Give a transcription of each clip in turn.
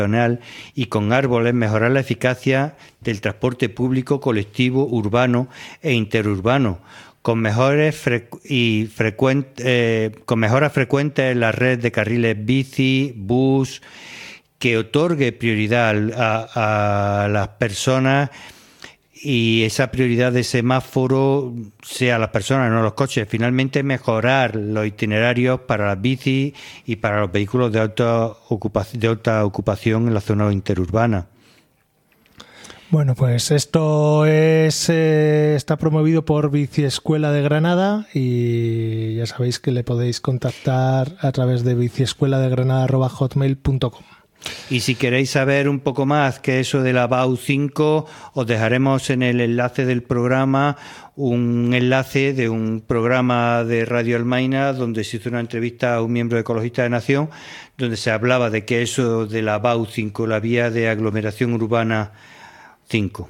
y con árboles mejorar la eficacia del transporte público, colectivo, urbano e interurbano, con mejoras frecuentes en la red de carriles bici, bus, que otorgue prioridad a las personas, y esa prioridad de semáforo sea las personas, no los coches. Finalmente, mejorar los itinerarios para las bicis y para los vehículos de alta ocupación en la zona interurbana. Bueno, pues esto está promovido por Biciescuela de Granada, y ya sabéis que le podéis contactar a través de biciescueladeGranada@hotmail.com. Y si queréis saber un poco más que eso de la BAU 5, os dejaremos en el enlace del programa un enlace de un programa de Radio Almaina donde se hizo una entrevista a un miembro de Ecologistas de Nación, donde se hablaba de que eso de la BAU 5, la vía de aglomeración urbana 5.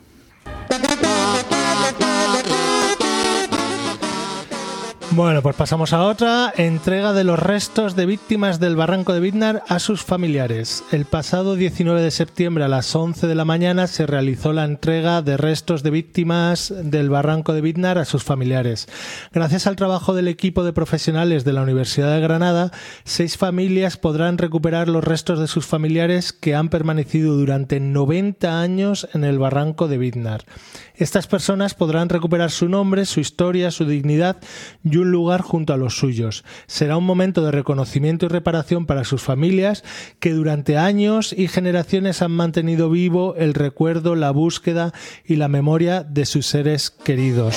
Bueno, pues pasamos a otra. Entrega de los restos de víctimas del barranco de Vidnar a sus familiares. El pasado 19 de septiembre a las 11 de la mañana se realizó la entrega de restos de víctimas del barranco de Vidnar a sus familiares. Gracias al trabajo del equipo de profesionales de la Universidad de Granada, 6 familias podrán recuperar los restos de sus familiares que han permanecido durante 90 años en el barranco de Vidnar. Estas personas podrán recuperar su nombre, su historia, su dignidad y un lugar junto a los suyos. Será un momento de reconocimiento y reparación para sus familias, que durante años y generaciones han mantenido vivo el recuerdo, la búsqueda y la memoria de sus seres queridos.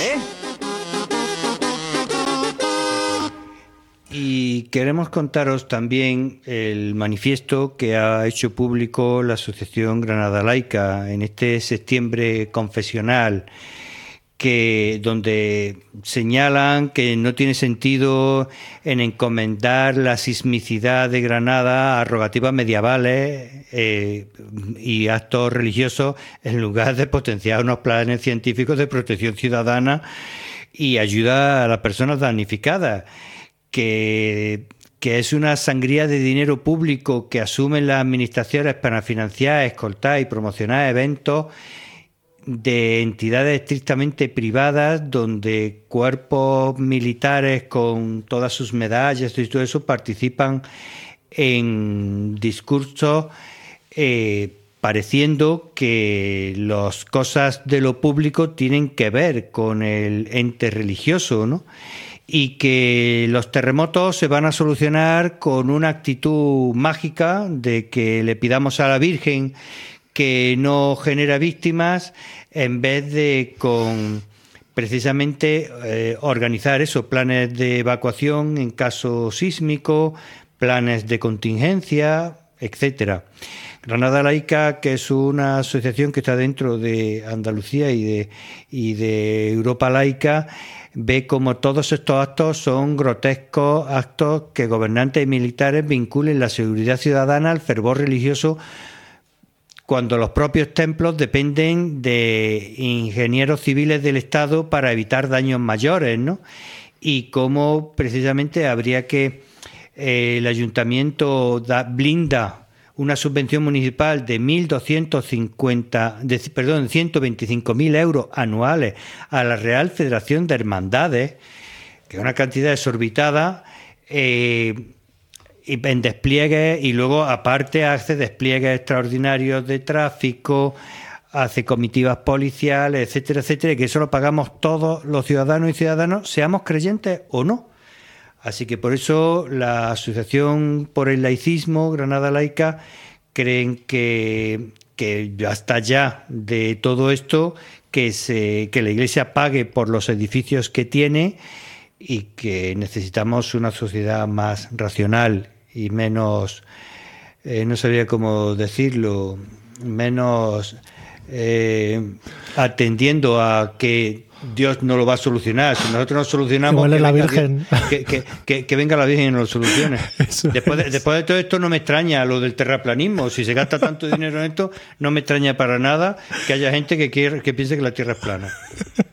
Y queremos contaros también el manifiesto que ha hecho público la Asociación Granada Laica en este septiembre confesional, donde señalan que no tiene sentido en encomendar la sismicidad de Granada a rogativas medievales y actos religiosos, en lugar de potenciar unos planes científicos de protección ciudadana y ayuda a las personas damnificadas, que es una sangría de dinero público que asumen las administraciones para financiar, escoltar y promocionar eventos de entidades estrictamente privadas, donde cuerpos militares con todas sus medallas y todo eso participan en discursos pareciendo que las cosas de lo público tienen que ver con el ente religioso, ¿no? Y que los terremotos se van a solucionar con una actitud mágica de que le pidamos a la Virgen que no genera víctimas, en vez de con precisamente organizar esos planes de evacuación en caso sísmico, planes de contingencia, etcétera. Granada Laica, que es una asociación que está dentro de Andalucía y de Europa Laica, ve como todos estos actos son grotescos actos que gobernantes y militares vinculen la seguridad ciudadana al fervor religioso, cuando los propios templos dependen de ingenieros civiles del Estado para evitar daños mayores, ¿no? Y cómo precisamente habría que el ayuntamiento blinda una subvención municipal de 125.000 euros anuales a la Real Federación de Hermandades, que es una cantidad exorbitada, y en despliegue, y luego aparte hace despliegues extraordinarios de tráfico, hace comitivas policiales, etcétera, etcétera, y que eso lo pagamos todos los ciudadanos y ciudadanas, seamos creyentes o no. Así que por eso la Asociación por el Laicismo, Granada Laica, creen que hasta ya de todo esto, que la Iglesia pague por los edificios que tiene, y que necesitamos una sociedad más racional y menos, no sabría cómo decirlo, menos atendiendo a que Dios no lo va a solucionar. Si nosotros no solucionamos, que, la Virgen. Que venga la Virgen y nos lo solucione. Después de todo esto no me extraña lo del terraplanismo. Si se gasta tanto dinero en esto, no me extraña para nada que haya gente que piense que la Tierra es plana.